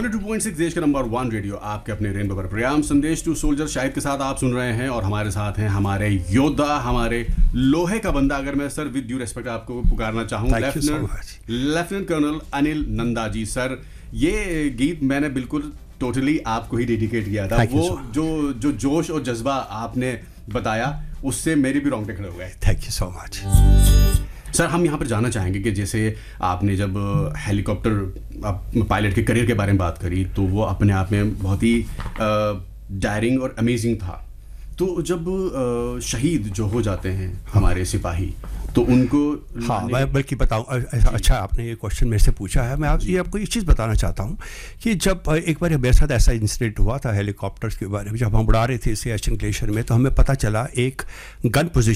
102.6 देश का number 1 radio, आपके अपने रेनबो पर प्रोग्राम संदेश टू सोल्जर शाहिद के साथ आप सुन रहे हैं। और हमारे साथ हैं हमारे योद्धा, हमारे लोहे का बंदा, अगर मैं सर विद ड्यू रिस्पेक्ट आपको पुकारना चाहूँ, lieutenant colonel Anil Nanda ji. Sir, ये गीत मैंने बिल्कुल टोटली आपको ही डेडिकेट किया था। वो जो जोश और जज्बा आपने बताया, उससे मेरे भी रोंगटे खड़े हो गए। Thank you so much sir. हम यहाँ पर जानना चाहेंगे कि जैसे आपने जब हेलीकॉप्टर पायलट के करियर के बारे में बात करी, तो वो अपने आप में बहुत ही डायरिंग और अमेजिंग था। तो जब शहीद जो हो जाते हैं हमारे सिपाही, तो उनको मैं बल्कि बताऊं, अच्छा आपने ये क्वेश्चन मेरे से पूछा है। मैं आपको एक चीज़ बताना चाहता हूं कि जब एक बार मेरे साथ ऐसा इंसिडेंट हुआ था हेलीकॉप्टर्स के बारे में, जब हम उड़ा रहे थे सियाचिन ग्लेशियर में, तो हमें पता चला एक गन पोजीशन